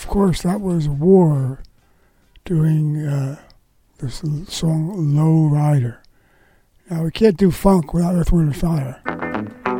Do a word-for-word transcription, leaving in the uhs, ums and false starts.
of course, that was War doing uh, the song Low Rider. Now, we can't do funk without Earth, Wind and Fire.